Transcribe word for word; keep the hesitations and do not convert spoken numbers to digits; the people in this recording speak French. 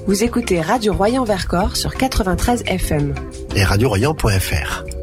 Vous écoutez Radio Royan Vercors sur quatre-vingt-treize F M. Et radio royan point f r.